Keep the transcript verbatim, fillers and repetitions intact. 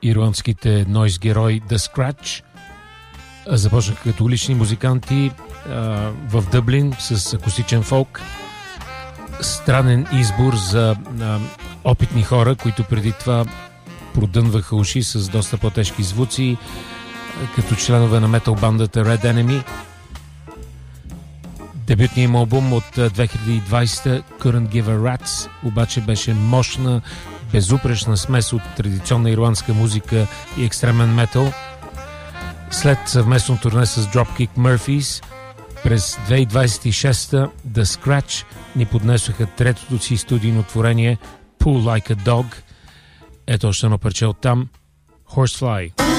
ирландските нойз герои The Scratch. Започнаха като улични музиканти а, в Дъблин с акустичен фолк. Странен избор за а, опитни хора, които преди това продънваха уши с доста по-тежки звуци, като членове на метал бандата Red Enemy. Дебютният им албум от две хиляди и двадесета Couldn't Give a Rat's обаче беше мощна, безупречна смес от традиционна ирландска музика и екстремен метал. След съвместно турне с Dropkick Murphys през две хиляди двадесет и шеста The Scratch ни поднесоха третото си студийно творение Pull Like a Dog. Ето още едно парче от там, Horsefly.